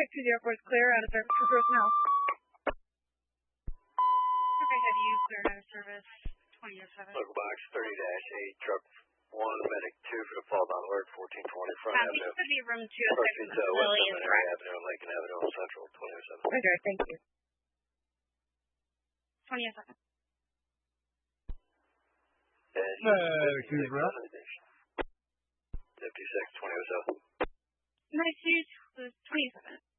to the airport is clear out of service for personnel. Okay, have you cleared out of service 2007? Local box 30-8, truck 1, medic 2 for the fall down alert, 1420 front This avenue. would be room 206 First in the detail, West civilian Seminary Avenue and Lincoln Avenue on Central, 2007. Okay, thank you. 2007. Cruise route. 56, 2007. Nice, 27.